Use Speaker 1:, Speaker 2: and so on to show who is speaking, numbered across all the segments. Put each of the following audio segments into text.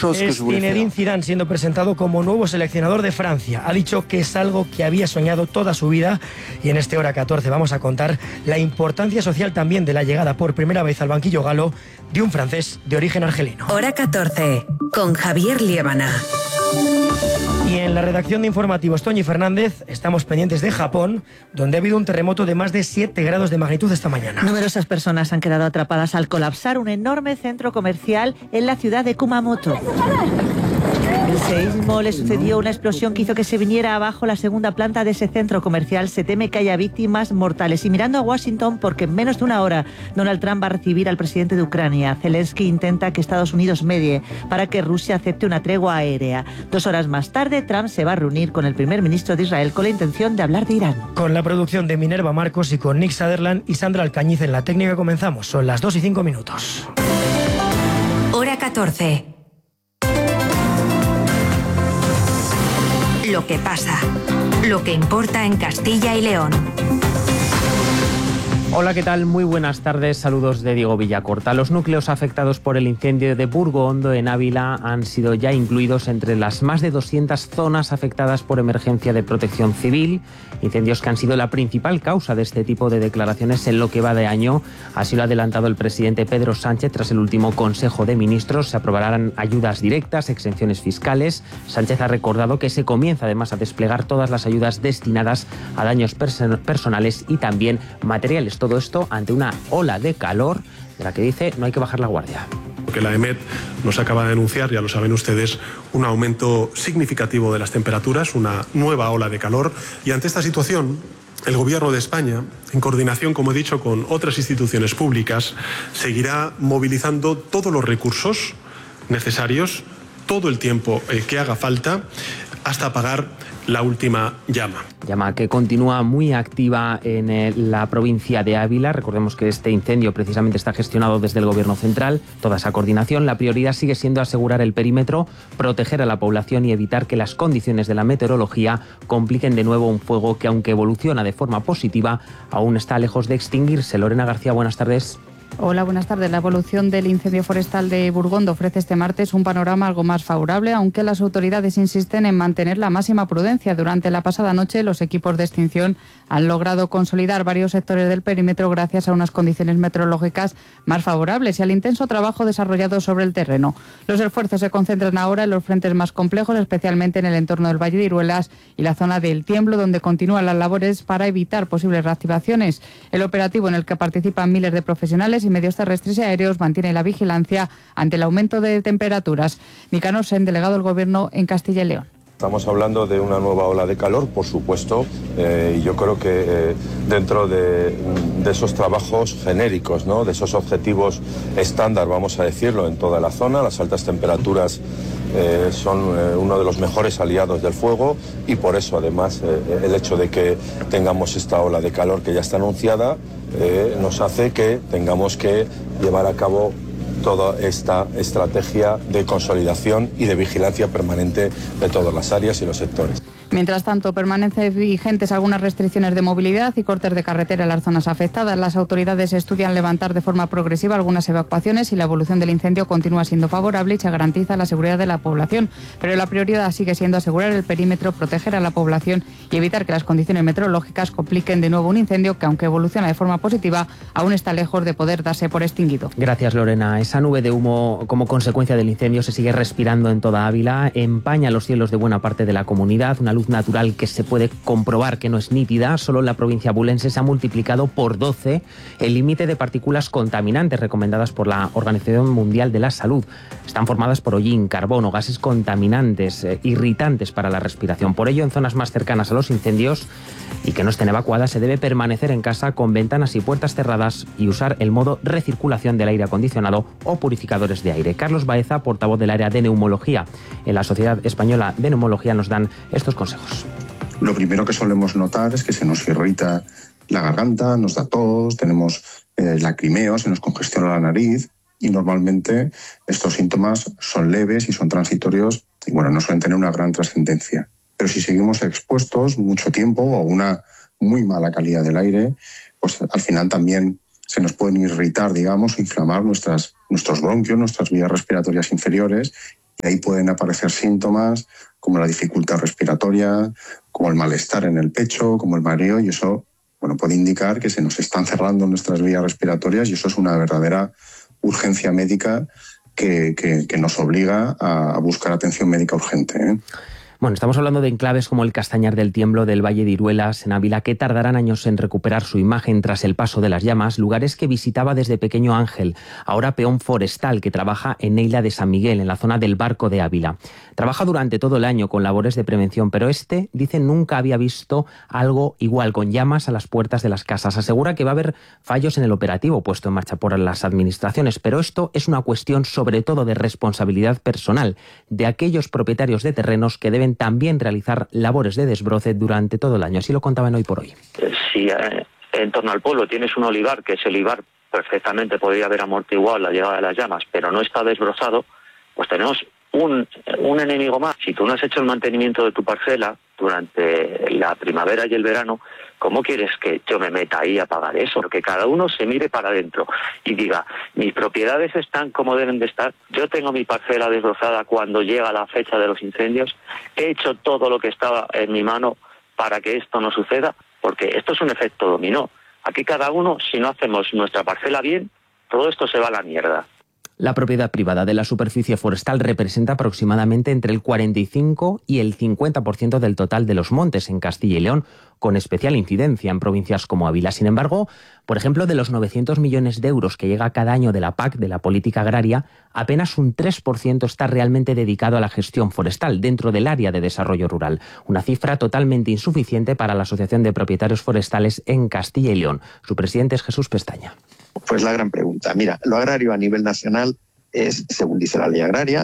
Speaker 1: Es Zinedine Zidane siendo presentado como nuevo seleccionador de Francia. Ha dicho que es algo que había soñado toda su vida y en este Hora 14 vamos a contar la importancia social también de la llegada por primera vez al banquillo galo de un francés de origen argelino.
Speaker 2: Hora 14 con Javier Liébana.
Speaker 1: Y en la redacción de informativos Toñi Fernández estamos pendientes de Japón, donde ha habido un terremoto de más de 7 grados de magnitud esta mañana.
Speaker 3: Numerosas personas han quedado atrapadas al colapsar un enorme centro comercial en la ciudad de Kumamoto. El seísmo le sucedió una explosión que hizo que se viniera abajo la segunda planta de ese centro comercial. Se teme que haya víctimas mortales. Y mirando a Washington, porque en menos de una hora Donald Trump va a recibir al presidente de Ucrania. Zelensky intenta que Estados Unidos medie para que Rusia acepte una tregua aérea. 2 horas más tarde, Trump se va a reunir con el primer ministro de Israel con la intención de hablar de Irán.
Speaker 1: Con la producción de Minerva Marcos y con Nick Sutherland y Sandra Alcañiz en la técnica comenzamos. Son las 2:05.
Speaker 2: Hora 14. Lo que pasa, lo que importa en Castilla y León.
Speaker 4: Hola, ¿qué tal? Muy buenas tardes. Saludos de Diego Villacorta. Los núcleos afectados por el incendio de Burgoondo en Ávila han sido ya incluidos entre las más de 200 zonas afectadas por emergencia de protección civil. Incendios que han sido la principal causa de este tipo de declaraciones en lo que va de año. Así lo ha adelantado el presidente Pedro Sánchez tras el último Consejo de Ministros. Se aprobarán ayudas directas, exenciones fiscales. Sánchez ha recordado que se comienza además a desplegar todas las ayudas destinadas a daños personales y también materiales. Todo esto ante una ola de calor de la que dice no hay que bajar la guardia.
Speaker 5: Que la EMET nos acaba de denunciar, ya lo saben ustedes, un aumento significativo de las temperaturas, una nueva ola de calor, y ante esta situación el Gobierno de España, en coordinación, como he dicho, con otras instituciones públicas, seguirá movilizando todos los recursos necesarios, todo el tiempo que haga falta, hasta apagar la última llama.
Speaker 4: Llama que continúa muy activa en la provincia de Ávila. Recordemos que este incendio precisamente está gestionado desde el Gobierno central. Toda esa coordinación. La prioridad sigue siendo asegurar el perímetro, proteger a la población y evitar que las condiciones de la meteorología compliquen de nuevo un fuego que, aunque evoluciona de forma positiva, aún está lejos de extinguirse. Lorena García, buenas tardes.
Speaker 6: Hola, buenas tardes. La evolución del incendio forestal de Burgondo ofrece este martes un panorama algo más favorable, aunque las autoridades insisten en mantener la máxima prudencia. Durante la pasada noche, los equipos de extinción han logrado consolidar varios sectores del perímetro gracias a unas condiciones meteorológicas más favorables y al intenso trabajo desarrollado sobre el terreno. Los esfuerzos se concentran ahora en los frentes más complejos, especialmente en el entorno del Valle de Iruelas y la zona del Tiemblo, donde continúan las labores para evitar posibles reactivaciones. El operativo, en el que participan miles de profesionales y medios terrestres y aéreos, mantiene la vigilancia ante el aumento de temperaturas. Nicanor Sen, delegado del Gobierno en Castilla y León.
Speaker 7: Estamos hablando de una nueva ola de calor, por supuesto, y yo creo que dentro de esos trabajos genéricos, ¿no?, de esos objetivos estándar, vamos a decirlo, en toda la zona, las altas temperaturas son uno de los mejores aliados del fuego y por eso, además, el hecho de que tengamos esta ola de calor que ya está anunciada nos hace que tengamos que llevar a cabo toda esta estrategia de consolidación y de vigilancia permanente de todas las áreas y los sectores.
Speaker 6: Mientras tanto, permanecen vigentes algunas restricciones de movilidad y cortes de carretera en las zonas afectadas. Las autoridades estudian levantar de forma progresiva algunas evacuaciones y la evolución del incendio continúa siendo favorable y se garantiza la seguridad de la población. Pero la prioridad sigue siendo asegurar el perímetro, proteger a la población y evitar que las condiciones meteorológicas compliquen de nuevo un incendio que, aunque evoluciona de forma positiva, aún está lejos de poder darse por extinguido.
Speaker 4: Gracias, Lorena. Esa nube de humo como consecuencia del incendio se sigue respirando en toda Ávila, empaña los cielos de buena parte de la comunidad, una luz natural que se puede comprobar que no es nítida. Solo en la provincia abulense se ha multiplicado por 12 el límite de partículas contaminantes recomendadas por la Organización Mundial de la Salud. Están formadas por hollín, carbono, gases contaminantes, irritantes para la respiración. Por ello, en zonas más cercanas a los incendios y que no estén evacuadas, se debe permanecer en casa con ventanas y puertas cerradas y usar el modo recirculación del aire acondicionado o purificadores de aire. Carlos Baeza, portavoz del área de neumología en la Sociedad Española de Neumología, nos dan estos consejos.
Speaker 8: Lo primero que solemos notar es que se nos irrita la garganta, nos da tos, tenemos lacrimeo, se nos congestiona la nariz y normalmente estos síntomas son leves y son transitorios y bueno, no suelen tener una gran trascendencia. Pero si seguimos expuestos mucho tiempo o una muy mala calidad del aire, pues al final también se nos pueden irritar, digamos, inflamar nuestros bronquios, nuestras vías respiratorias inferiores Ahí pueden aparecer síntomas como la dificultad respiratoria, como el malestar en el pecho, como el mareo, y eso puede indicar que se nos están cerrando nuestras vías respiratorias, y eso es una verdadera urgencia médica que nos obliga a buscar atención médica urgente, ¿eh?
Speaker 4: Bueno, estamos hablando de enclaves como el Castañar del Tiemblo, del Valle de Iruelas, en Ávila, que tardarán años en recuperar su imagen tras el paso de las llamas, lugares que visitaba desde pequeño Ángel, ahora peón forestal, que trabaja en Neila de San Miguel, en la zona del Barco de Ávila. Trabaja durante todo el año con labores de prevención, pero dice, nunca había visto algo igual, con llamas a las puertas de las casas. Asegura que va a haber fallos en el operativo puesto en marcha por las administraciones, pero esto es una cuestión sobre todo de responsabilidad personal de aquellos propietarios de terrenos que deben también realizar labores de desbroce durante todo el año. Así lo contaban Hoy por Hoy.
Speaker 9: Si en torno al pueblo tienes un olivar, que ese olivar perfectamente podría haber amortiguado la llegada de las llamas, pero no está desbrozado, pues tenemos un enemigo más. Si tú no has hecho el mantenimiento de tu parcela durante la primavera y el verano, ¿cómo quieres que yo me meta ahí a pagar eso? Porque cada uno se mire para adentro y diga, mis propiedades están como deben de estar, yo tengo mi parcela desbrozada cuando llega la fecha de los incendios, he hecho todo lo que estaba en mi mano para que esto no suceda, porque esto es un efecto dominó. Aquí cada uno, si no hacemos nuestra parcela bien, todo esto se va a la mierda.
Speaker 4: La propiedad privada de la superficie forestal representa aproximadamente entre el 45 y el 50% del total de los montes en Castilla y León, con especial incidencia en provincias como Ávila. Sin embargo, por ejemplo, de los 900 millones de euros que llega cada año de la PAC, de la política agraria, apenas un 3% está realmente dedicado a la gestión forestal dentro del área de desarrollo rural. Una cifra totalmente insuficiente para la Asociación de Propietarios Forestales en Castilla y León. Su presidente es Jesús Pestaña.
Speaker 10: Pues la gran pregunta. Mira, lo agrario a nivel nacional es, según dice la ley agraria,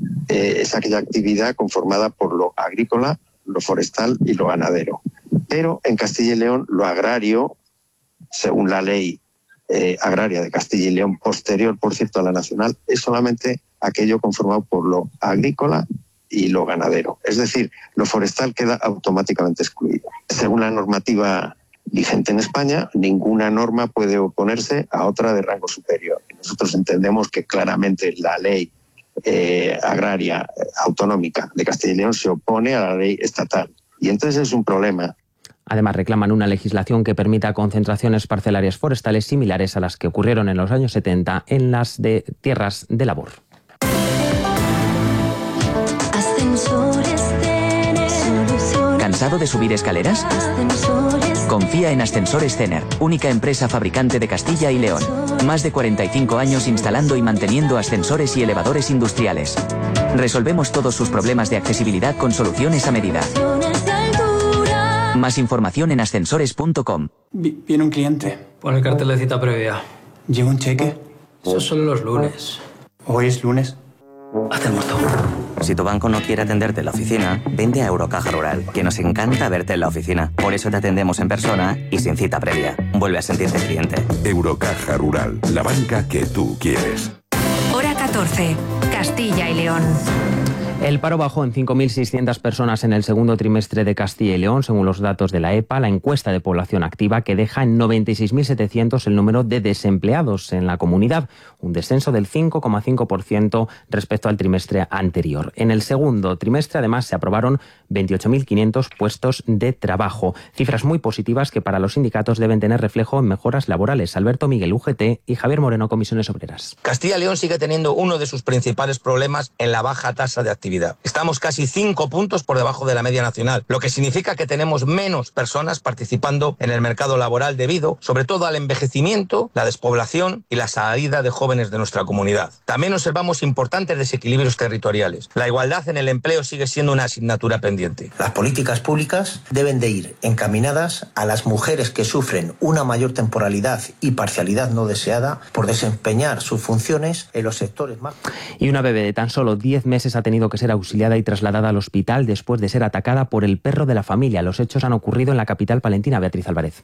Speaker 10: es aquella actividad conformada por lo agrícola, lo forestal y lo ganadero. Pero en Castilla y León lo agrario, según la ley agraria de Castilla y León, posterior, por cierto, a la nacional, es solamente aquello conformado por lo agrícola y lo ganadero. Es decir, lo forestal queda automáticamente excluido. Según la normativa vigente en España, ninguna norma puede oponerse a otra de rango superior. Nosotros entendemos que claramente la ley agraria autonómica de Castilla y León se opone a la ley estatal. Y entonces es un problema.
Speaker 4: Además, reclaman una legislación que permita concentraciones parcelarias forestales similares a las que ocurrieron en los años 70 en las de tierras de labor.
Speaker 11: ¿Cansado de subir escaleras? Confía en Ascensores Cener, única empresa fabricante de Castilla y León. Más de 45 años instalando y manteniendo ascensores y elevadores industriales. Resolvemos todos sus problemas de accesibilidad con soluciones a medida. Más información en ascensores.com.
Speaker 12: Viene un cliente.
Speaker 13: Pon el cartel de cita previa.
Speaker 12: ¿Lleva un cheque?
Speaker 13: Eso solo los lunes.
Speaker 12: ¿Hoy es lunes?
Speaker 13: Haz el muerto.
Speaker 11: Si tu banco no quiere atenderte en la oficina, vente a Eurocaja Rural, que nos encanta verte en la oficina. Por eso te atendemos en persona y sin cita previa. Vuelve a sentirte cliente.
Speaker 14: Eurocaja Rural, la banca que tú quieres.
Speaker 2: Hora 14, Castilla y León.
Speaker 4: El paro bajó en 5.600 personas en el segundo trimestre de Castilla y León, según los datos de la EPA, la encuesta de población activa, que deja en 96.700 el número de desempleados en la comunidad, un descenso del 5,5% respecto al trimestre anterior. En el segundo trimestre, además, se aprobaron 28.500 puestos de trabajo, cifras muy positivas que para los sindicatos deben tener reflejo en mejoras laborales. Alberto Miguel, UGT, y Javier Moreno, Comisiones Obreras.
Speaker 15: Castilla y León sigue teniendo uno de sus principales problemas en la baja tasa de actividad. Estamos casi 5 puntos por debajo de la media nacional, lo que significa que tenemos menos personas participando en el mercado laboral debido, sobre todo, al envejecimiento, la despoblación y la salida de jóvenes de nuestra comunidad. También observamos importantes desequilibrios territoriales. La igualdad en el empleo sigue siendo una asignatura pendiente.
Speaker 16: Las políticas públicas deben de ir encaminadas a las mujeres que sufren una mayor temporalidad y parcialidad no deseada por desempeñar sus funciones en los sectores más...
Speaker 4: Y una bebé de tan solo 10 meses ha tenido que ser auxiliada y trasladada al hospital después de ser atacada por el perro de la familia. Los hechos han ocurrido en la capital palentina. Beatriz Álvarez.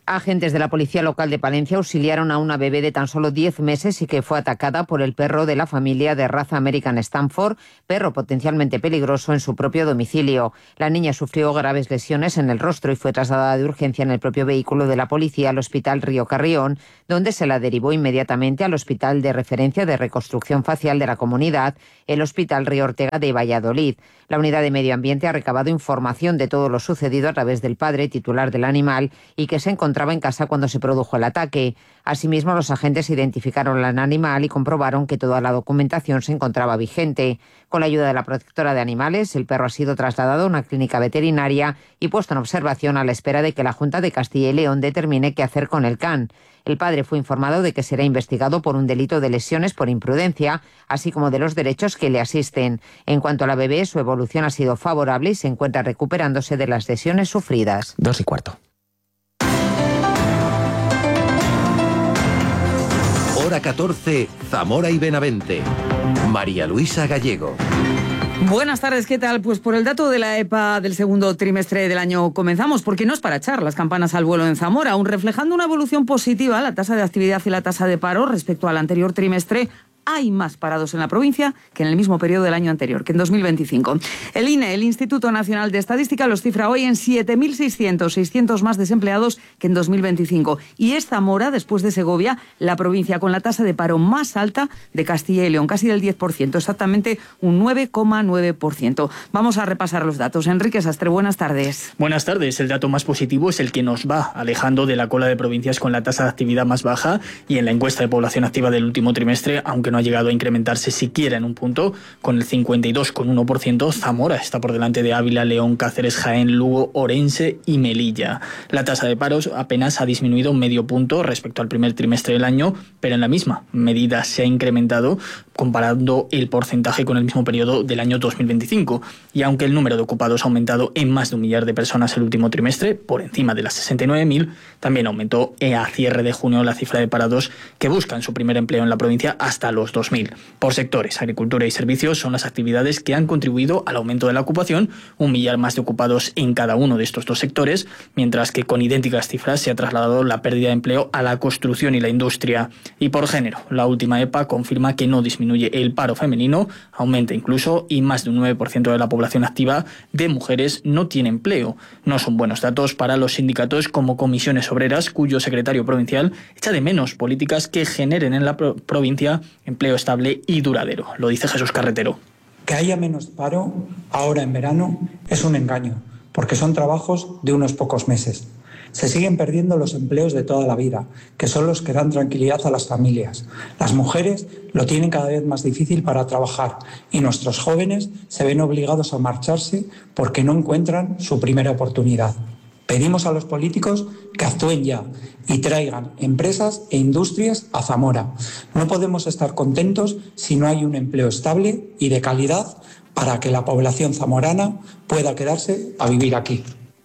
Speaker 17: Agentes de la policía local de Palencia auxiliaron a una bebé de tan solo 10 meses y que fue atacada por el perro de la familia de raza American Stanford, perro potencialmente peligroso, en su propio domicilio. La niña sufrió graves lesiones en el rostro y fue trasladada de urgencia en el propio vehículo de la policía al Hospital Río Carrión, donde se la derivó inmediatamente al Hospital de Referencia de Reconstrucción Facial de la Comunidad, el Hospital Río Ortega de Valladolid. La Unidad de Medio Ambiente ha recabado información de todo lo sucedido a través del padre titular del animal y que se encontraba en casa cuando se produjo el ataque. Asimismo, los agentes identificaron al animal y comprobaron que toda la documentación se encontraba vigente. Con la ayuda de la protectora de animales, el perro ha sido trasladado a una clínica veterinaria y puesto en observación a la espera de que la Junta de Castilla y León determine qué hacer con el can. El padre fue informado de que será investigado por un delito de lesiones por imprudencia, así como de los derechos que le asisten. En cuanto a la bebé, su evolución ha sido favorable y se encuentra recuperándose de las lesiones sufridas.
Speaker 4: 2:15.
Speaker 18: Hora 14, Zamora y Benavente. María Luisa Gallego.
Speaker 19: Buenas tardes, ¿qué tal? Pues por el dato de la EPA del segundo trimestre del año comenzamos, porque no es para echar las campanas al vuelo en Zamora, aún reflejando una evolución positiva, la tasa de actividad y la tasa de paro respecto al anterior trimestre. Hay más parados en la provincia que en el mismo periodo del año anterior, que en 2025. El INE, el Instituto Nacional de Estadística, los cifra hoy en 600 más desempleados que en 2025. Y es Zamora, después de Segovia, la provincia con la tasa de paro más alta de Castilla y León, casi del 10%, exactamente un 9,9%. Vamos a repasar los datos. Enrique Sastre, buenas tardes.
Speaker 20: Buenas tardes. El dato más positivo es el que nos va alejando de la cola de provincias con la tasa de actividad más baja, y en la encuesta de población activa del último trimestre, aunque no ha llegado a incrementarse siquiera en un punto, con el 52,1%, Zamora está por delante de Ávila, León, Cáceres, Jaén, Lugo, Orense y Melilla. La tasa de paros apenas ha disminuido medio punto respecto al primer trimestre del año, pero en la misma medida se ha incrementado comparando el porcentaje con el mismo periodo del año 2025. Y aunque el número de ocupados ha aumentado en más de 1 millar de personas el último trimestre, por encima de las 69.000, también aumentó a cierre de junio la cifra de parados que buscan su primer empleo en la provincia hasta los 2.000. Por sectores, agricultura y servicios son las actividades que han contribuido al aumento de la ocupación, 1 millar más de ocupados en cada uno de estos dos sectores, mientras que con idénticas cifras se ha trasladado la pérdida de empleo a la construcción y la industria. Y por género, la última EPA confirma que no disminuye el paro femenino, aumenta incluso, y más de un 9% de la población activa de mujeres no tiene empleo. No son buenos datos para los sindicatos como Comisiones Obreras, cuyo secretario provincial echa de menos políticas que generen en la provincia empleo estable y duradero. Lo dice Jesús Carretero.
Speaker 21: Que haya menos paro ahora en verano es un engaño, porque son trabajos de unos pocos meses. Se siguen perdiendo los empleos de toda la vida, que son los que dan tranquilidad a las familias. Las mujeres lo tienen cada vez más difícil para trabajar y nuestros jóvenes se ven obligados a marcharse porque no encuentran su primera oportunidad. Pedimos a los políticos que actúen ya y traigan empresas e industrias a Zamora. No podemos estar contentos si no hay un empleo estable y de calidad para que la población zamorana pueda quedarse a vivir aquí.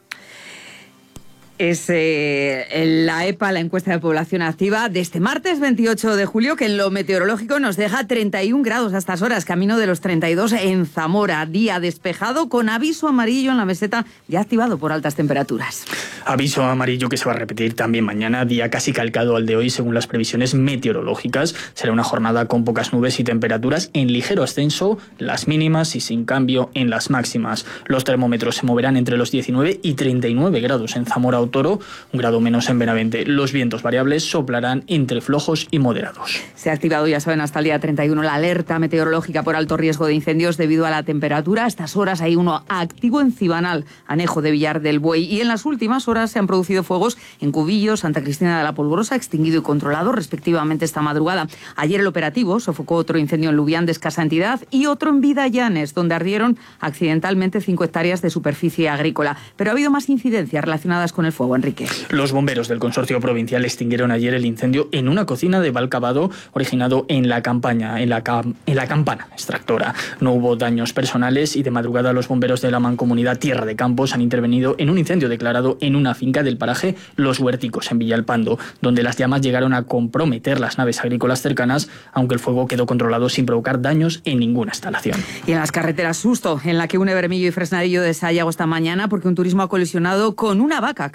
Speaker 19: Es la EPA, la encuesta de población activa, de este martes 28 de julio, que en lo meteorológico nos deja 31 grados a estas horas, camino de los 32 en Zamora. Día despejado con aviso amarillo en la meseta, ya activado por altas temperaturas.
Speaker 20: Aviso amarillo que se va a repetir también mañana, día casi calcado al de hoy según las previsiones meteorológicas. Será una jornada con pocas nubes y temperaturas en ligero ascenso, las mínimas, y sin cambio en las máximas. Los termómetros se moverán entre los 19 y 39 grados en Zamora Toro, 1 grado menos en Benavente. Los vientos variables soplarán entre flojos y moderados.
Speaker 19: Se ha activado, ya saben, hasta el día 31 la alerta meteorológica por alto riesgo de incendios debido a la temperatura. A estas horas hay uno activo en Cibanal, Anejo de Villar del Buey, y en las últimas horas se han producido fuegos en Cubillo, Santa Cristina de la Polvorosa, extinguido y controlado respectivamente esta madrugada. Ayer el operativo sofocó otro incendio en Lubián de escasa entidad y otro en Vidallanes, donde ardieron accidentalmente 5 hectáreas de superficie agrícola. Pero ha habido más incidencias relacionadas con el fuego, Enrique.
Speaker 20: Los bomberos del Consorcio Provincial extinguieron ayer el incendio en una cocina de Valcabado originado en la campana extractora. No hubo daños personales y de madrugada los bomberos de la Mancomunidad Tierra de Campos han intervenido en un incendio declarado en una finca del paraje Los Huérticos, en Villalpando, donde las llamas llegaron a comprometer las naves agrícolas cercanas, aunque el fuego quedó controlado sin provocar daños en ninguna instalación.
Speaker 19: Y en las carreteras, susto en la que une Bermillo y Fresnadillo de Sayago esta mañana porque un turismo ha colisionado con una vaca que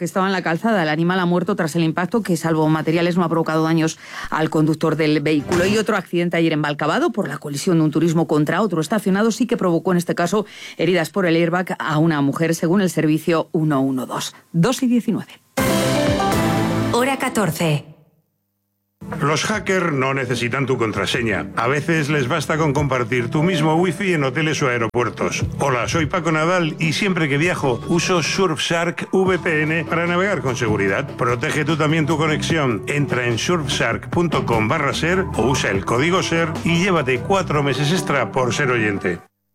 Speaker 19: estaba en la calzada. El animal ha muerto tras el impacto que, salvo materiales, no ha provocado daños al conductor del vehículo. Y otro accidente ayer en Valcavado por la colisión de un turismo contra otro estacionado sí que provocó en este caso heridas por el airbag a una mujer, según el servicio 112. 2:19.
Speaker 2: Hora 14.
Speaker 3: Los hackers no necesitan tu contraseña. A veces les basta con compartir tu mismo wifi en hoteles o aeropuertos. Hola, soy Paco Nadal y siempre que viajo uso Surfshark VPN para navegar con seguridad. Protege tú también tu conexión. Entra en surfshark.com/ser o usa el código SER y llévate 4 meses extra por ser oyente.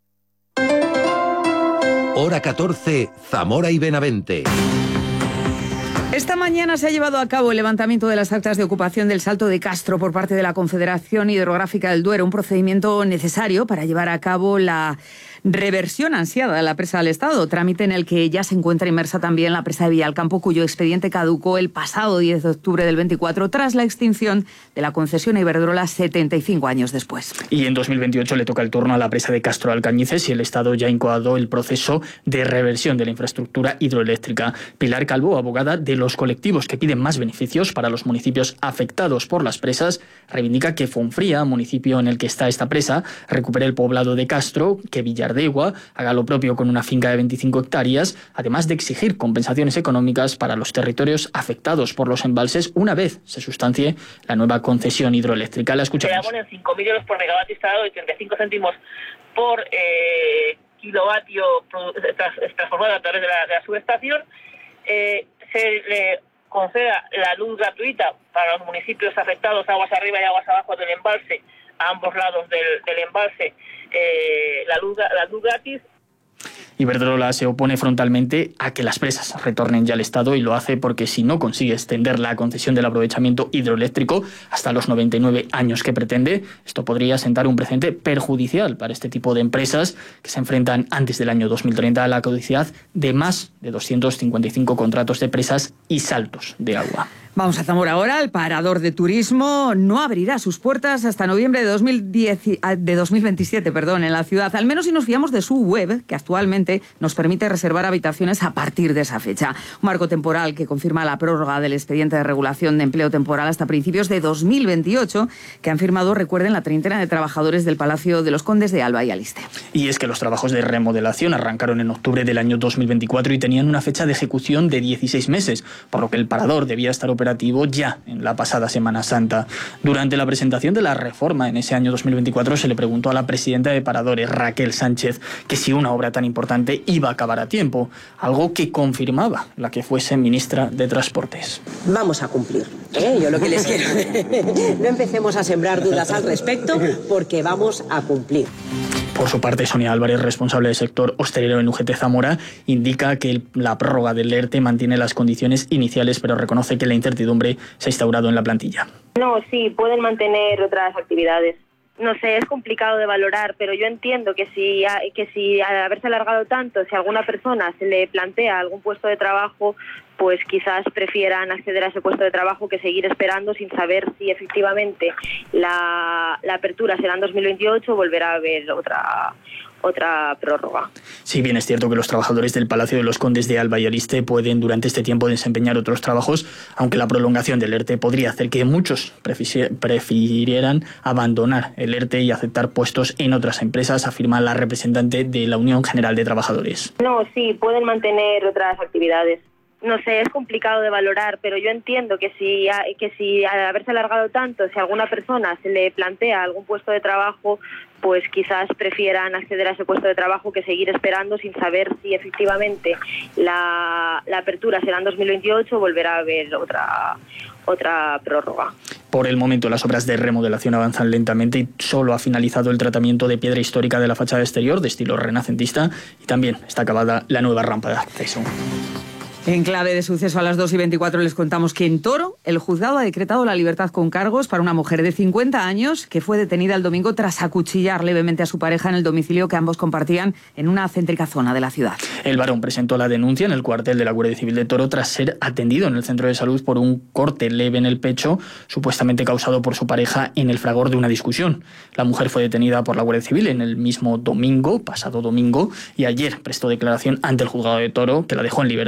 Speaker 18: Hora 14, Zamora y Benavente.
Speaker 19: Esta mañana se ha llevado a cabo el levantamiento de las actas de ocupación del Salto de Castro por parte de la Confederación Hidrográfica del Duero, un procedimiento necesario para llevar a cabo la reversión ansiada de la presa del Estado, trámite en el que ya se encuentra inmersa también la presa de Villalcampo, cuyo expediente caducó el pasado 10 de octubre del 24 tras la extinción de la concesión a Iberdrola 75 años después.
Speaker 20: Y en 2028 le toca el turno a la presa de Castro Alcañices y el Estado ya ha incoado el proceso de reversión de la infraestructura hidroeléctrica. Pilar Calvo, abogada de los colectivos que piden más beneficios para los municipios afectados por las presas, reivindica que Fonfría, municipio en el que está esta presa, recupere el poblado de Castro, que Villardegua haga lo propio con una finca de 25 hectáreas, además de exigir compensaciones económicas para los territorios afectados por los embalses una vez se sustancie la nueva concesión hidroeléctrica. La escuchamos.
Speaker 22: Quedamos en 5.000 euros por megavatio instalado y 35 céntimos por kilovatio transformado a través de la subestación. Se le conceda la luz gratuita para los municipios afectados aguas arriba y aguas abajo del embalse, a ambos lados del embalse, la luz gratis.
Speaker 20: Iberdrola se opone frontalmente a que las presas retornen ya al Estado y lo hace porque si no consigue extender la concesión del aprovechamiento hidroeléctrico hasta los 99 años que pretende, esto podría sentar un precedente perjudicial para este tipo de empresas que se enfrentan antes del año 2030 a la caducidad de más de 255 contratos de presas y saltos de agua.
Speaker 19: Vamos a Zamora ahora. El parador de turismo no abrirá sus puertas hasta noviembre de 2027 en la ciudad, al menos si nos fiamos de su web, que actualmente nos permite reservar habitaciones a partir de esa fecha. Un marco temporal que confirma la prórroga del expediente de regulación de empleo temporal hasta principios de 2028, que han firmado, recuerden, la treintena de trabajadores del Palacio de los Condes de Alba y Aliste.
Speaker 20: Y es que los trabajos de remodelación arrancaron en octubre del año 2024 y tenían una fecha de ejecución de 16 meses, por lo que el parador debía estar operativo ya en la pasada Semana Santa. Durante la presentación de la reforma en ese año 2024 se le preguntó a la presidenta de Paradores, Raquel Sánchez, que si una obra tan importante iba a acabar a tiempo, algo que confirmaba la que fuese ministra de Transportes.
Speaker 23: Vamos a cumplir, yo lo que les quiero. No empecemos a sembrar dudas al respecto porque vamos a cumplir.
Speaker 20: Por su parte, Sonia Álvarez, responsable del sector hostelero en UGT Zamora, indica que la prórroga del ERTE mantiene las condiciones iniciales, pero reconoce que la incertidumbre se ha instaurado en la plantilla.
Speaker 24: No, sí, pueden mantener otras actividades. No sé, es complicado de valorar, pero yo entiendo que si al haberse alargado tanto, si a alguna persona se le plantea algún puesto de trabajo, pues quizás prefieran acceder a ese puesto de trabajo que seguir esperando sin saber si efectivamente la apertura será en 2028 o volverá a haber otra prórroga.
Speaker 20: Si bien es cierto que los trabajadores del Palacio de los Condes de Alba y Aliste pueden durante este tiempo desempeñar otros trabajos, aunque la prolongación del ERTE podría hacer que muchos prefirieran abandonar el ERTE y aceptar puestos en otras empresas, afirma la representante de la Unión General de Trabajadores.
Speaker 24: No, sí, pueden mantener otras actividades. No sé, es complicado de valorar, pero yo entiendo que si al haberse alargado tanto, si a alguna persona se le plantea algún puesto de trabajo, pues quizás prefieran acceder a ese puesto de trabajo que seguir esperando sin saber si efectivamente la apertura será en 2028 o volverá a haber otra prórroga.
Speaker 20: Por el momento las obras de remodelación avanzan lentamente y solo ha finalizado el tratamiento de piedra histórica de la fachada exterior de estilo renacentista y también está acabada la nueva rampa de acceso.
Speaker 19: En clave de suceso a las 2:24 les contamos que en Toro el juzgado ha decretado la libertad con cargos para una mujer de 50 años que fue detenida el domingo tras acuchillar levemente a su pareja en el domicilio que ambos compartían en una céntrica zona de la ciudad.
Speaker 20: El varón presentó la denuncia en el cuartel de la Guardia Civil de Toro tras ser atendido en el centro de salud por un corte leve en el pecho, supuestamente causado por su pareja en el fragor de una discusión. La mujer fue detenida por la Guardia Civil en el mismo pasado domingo, y ayer prestó declaración ante el juzgado de Toro, que la dejó en libertad con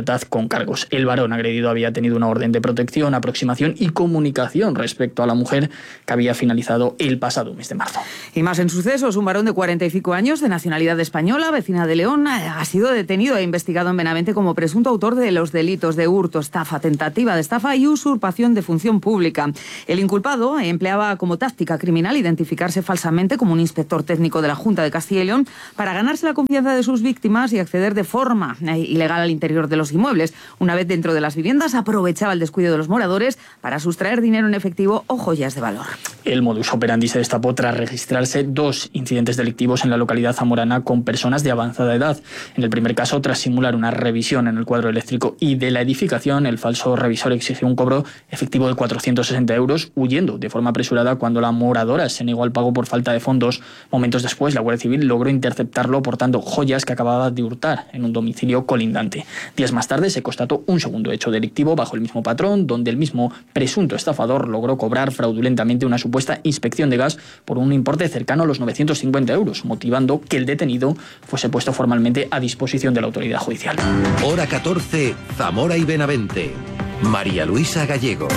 Speaker 20: presentaron cargos. El varón agredido había tenido una orden de protección, aproximación y comunicación respecto a la mujer que había finalizado el pasado mes de marzo.
Speaker 19: Y más en sucesos, un varón de 45 años de nacionalidad española, vecina de León, ha sido detenido e investigado en Benavente como presunto autor de los delitos de hurto, estafa, tentativa de estafa y usurpación de función pública. El inculpado empleaba como táctica criminal identificarse falsamente como un inspector técnico de la Junta de Castilla y León para ganarse la confianza de sus víctimas y acceder de forma ilegal al interior de los inmuebles. Una vez dentro de las viviendas, aprovechaba el descuido de los moradores para sustraer dinero en efectivo o joyas de valor.
Speaker 20: El modus operandi se destapó tras registrarse 2 incidentes delictivos en la localidad zamorana con personas de avanzada edad. En el primer caso, tras simular una revisión en el cuadro eléctrico y de la edificación, el falso revisor exigió un cobro efectivo de 460 euros, huyendo de forma apresurada cuando la moradora se negó al pago por falta de fondos. Momentos después, la Guardia Civil logró interceptarlo portando joyas que acababa de hurtar en un domicilio colindante. Días más tarde se constató un segundo hecho delictivo bajo el mismo patrón, donde el mismo presunto estafador logró cobrar fraudulentamente una supuesta inspección de gas por un importe cercano a los 950 euros, motivando que el detenido fuese puesto formalmente a disposición de la autoridad judicial.
Speaker 18: Hora 14, Zamora y Benavente. María Luisa Gallego.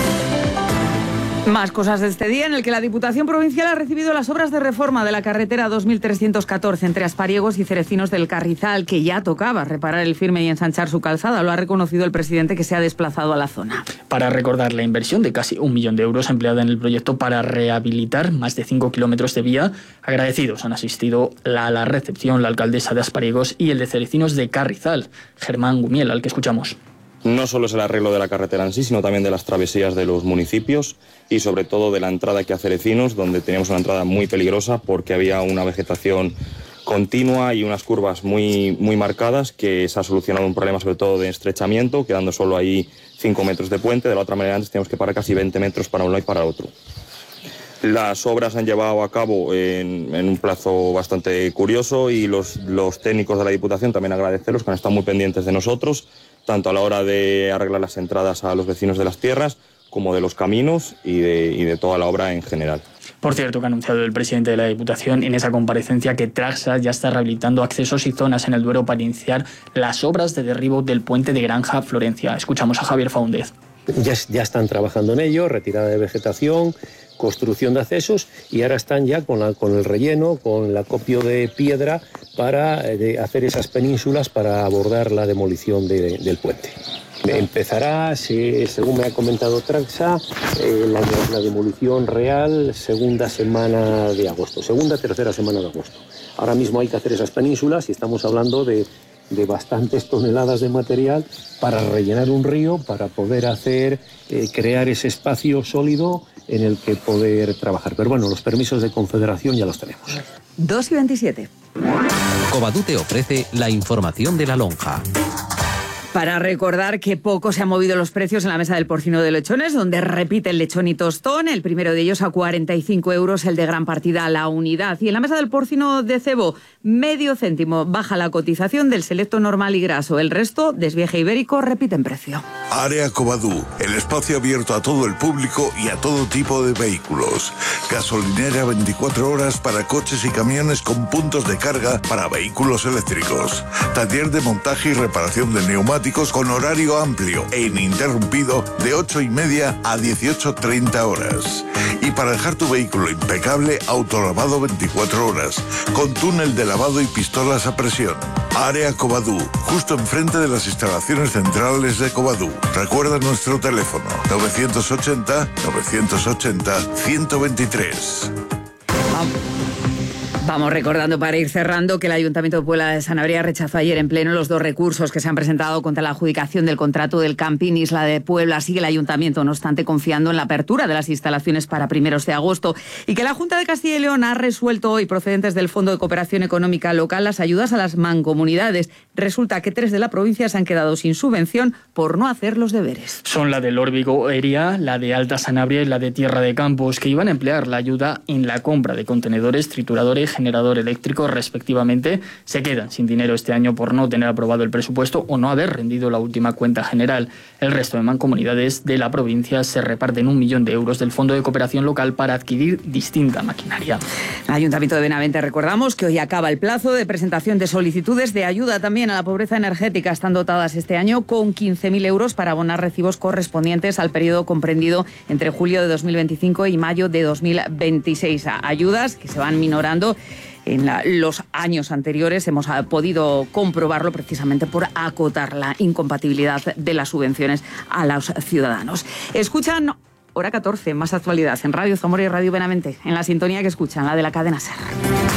Speaker 19: Más cosas de este día en el que la Diputación Provincial ha recibido las obras de reforma de la carretera 2314 entre Aspariegos y Cerecinos del Carrizal, que ya tocaba reparar el firme y ensanchar su calzada. Lo ha reconocido el presidente, que se ha desplazado a la zona.
Speaker 20: Para recordar la inversión de casi 1 millón de euros empleada en el proyecto para rehabilitar más de 5 kilómetros de vía, agradecidos han asistido a la recepción la alcaldesa de Aspariegos y el de Cerecinos de Carrizal, Germán Gumiel, al que escuchamos.
Speaker 1: No solo es el arreglo de la carretera en sí, sino también de las travesías de los municipios y sobre todo de la entrada aquí a Cerecinos, donde teníamos una entrada muy peligrosa porque había una vegetación continua y unas curvas muy marcadas, que se ha solucionado un problema sobre todo de estrechamiento, quedando solo ahí 5 metros de puente. De la otra manera antes teníamos que parar casi 20 metros para un lado y para otro. Las obras se han llevado a cabo en un plazo bastante curioso y los técnicos de la Diputación también agradecerlos, que han estado muy pendientes de nosotros, tanto a la hora de arreglar las entradas a los vecinos de las tierras como de los caminos y de toda la obra en general.
Speaker 20: Por cierto, que ha anunciado el presidente de la Diputación en esa comparecencia que Traxa ya está rehabilitando accesos y zonas en el Duero para iniciar las obras de derribo del puente de Granja Florencia. Escuchamos a Javier Faúndez.
Speaker 5: Ya están trabajando en ello, retirada de vegetación, construcción de accesos, y ahora están ya con el relleno, con el acopio de piedra para hacer esas penínsulas para abordar la demolición del puente. Empezará, según me ha comentado Traxa, la demolición real segunda semana de agosto, tercera semana de agosto. Ahora mismo hay que hacer esas penínsulas y estamos hablando de bastantes toneladas de material para rellenar un río, para poder crear ese espacio sólido en el que poder trabajar. Pero bueno, los permisos de confederación ya los tenemos.
Speaker 19: 2:27.
Speaker 18: Covadú te ofrece la información de la lonja.
Speaker 19: Para recordar que poco se han movido los precios en la mesa del porcino de lechones, donde repite el lechón y tostón, el primero de ellos a 45 euros, el de gran partida a la unidad. Y en la mesa del porcino de cebo, medio céntimo baja la cotización del selecto normal y graso. El resto, desvieje ibérico, repite en precio.
Speaker 6: Área Covadú, el espacio abierto a todo el público y a todo tipo de vehículos. Gasolinera 24 horas para coches y camiones con puntos de carga para vehículos eléctricos. Taller de montaje y reparación de neumáticos con horario amplio e ininterrumpido de 8:30 a 18:30 horas. Y para dejar tu vehículo impecable, autolavado 24 horas, con túnel de lavado y pistolas a presión. Área Covadú, justo enfrente de las instalaciones centrales de Covadú. Recuerda nuestro teléfono, 980-123.
Speaker 19: Vamos recordando, para ir cerrando, que el Ayuntamiento de Puebla de Sanabria rechazó ayer en pleno los 2 recursos que se han presentado contra la adjudicación del contrato del Camping Isla de Puebla. Sigue el Ayuntamiento, no obstante, confiando en la apertura de las instalaciones para 1 de agosto. Y que la Junta de Castilla y León ha resuelto hoy, procedentes del Fondo de Cooperación Económica Local, las ayudas a las mancomunidades. Resulta que 3 de la provincia se han quedado sin subvención por no hacer los deberes.
Speaker 20: Son la del Órbigo Eria, la de Alta Sanabria y la de Tierra de Campos, que iban a emplear la ayuda en la compra de contenedores, trituradores, generador eléctrico respectivamente, se quedan sin dinero este año por no tener aprobado el presupuesto o no haber rendido la última cuenta general. El resto de mancomunidades de la provincia se reparten 1 millón de euros del Fondo de Cooperación Local para adquirir distinta maquinaria.
Speaker 19: El Ayuntamiento de Benavente, recordamos que hoy acaba el plazo de presentación de solicitudes de ayuda también a la pobreza energética. Están dotadas este año con 15.000 euros para abonar recibos correspondientes al periodo comprendido entre julio de 2025 y mayo de 2026. Ayudas que se van minorando en los años anteriores. Hemos podido comprobarlo precisamente por acotar la incompatibilidad de las subvenciones a los ciudadanos. Escuchan Hora 14, más actualidad en Radio Zamora y Radio Benavente, en la sintonía que escuchan, la de la cadena SER.